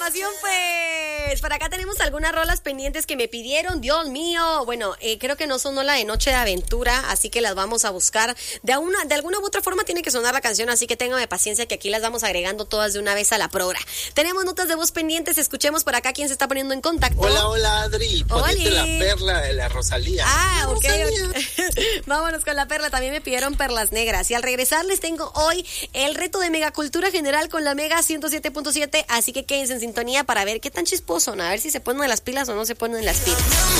información, pues. Por acá tenemos algunas rolas pendientes que me pidieron. Dios mío. Bueno, creo que no sonó la de Noche de Aventura, así que las vamos a buscar. De alguna u otra forma tiene que sonar la canción, así que téngame paciencia que aquí las vamos agregando todas de una vez a la progra. Tenemos notas de voz pendientes. Escuchemos por acá quién se está poniendo en contacto. Hola, Adri. Ponete la perla de la Rosalía. Ok. Vámonos con la perla. También me pidieron perlas negras. Y al regresar les tengo hoy el reto de Megacultura General con la Mega 107.7. Así que quédense en sintonía para ver qué tan chisposos son. A ver si se ponen las pilas o no se ponen las pilas.